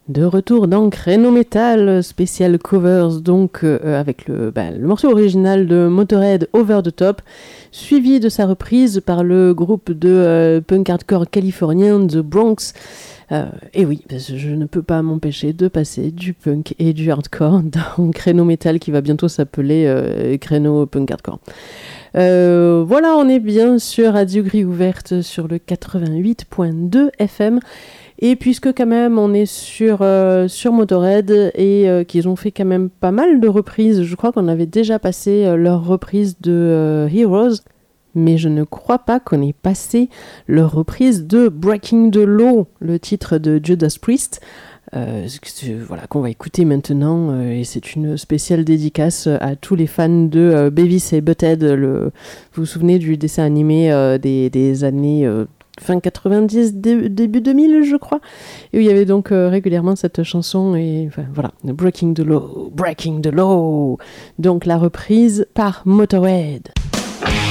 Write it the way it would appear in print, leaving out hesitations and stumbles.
De retour dans Créneau Metal, spécial covers, donc avec le morceau original de Motorhead, Over the Top, suivi de sa reprise par le groupe de punk hardcore californien The Bronx. Et oui, je ne peux pas m'empêcher de passer du punk et du hardcore dans Créneau Metal qui va bientôt s'appeler Créneau Punk Hardcore. Voilà, on est bien sur Radio Grille Ouverte sur le 88.2 FM. Et puisque quand même on est sur Motorhead et qu'ils ont fait quand même pas mal de reprises, je crois qu'on avait déjà passé leur reprise de Heroes, mais je ne crois pas qu'on ait passé leur reprise de Breaking the Law, le titre de Judas Priest, voilà, qu'on va écouter maintenant, et c'est une spéciale dédicace à tous les fans de Beavis et Butthead, vous vous souvenez du dessin animé des années... fin 90, début 2000, je crois, et où il y avait donc régulièrement cette chanson, et enfin, voilà, Breaking the Law, donc la reprise par Motorhead.